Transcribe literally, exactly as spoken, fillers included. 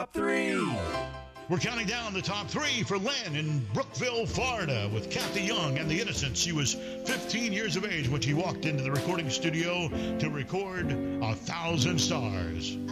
top three. We're counting down the top three for Len in Brookville, Florida, with Kathy Young and the Innocents. She was fifteen years of age when she walked into the recording studio to record A Thousand Stars.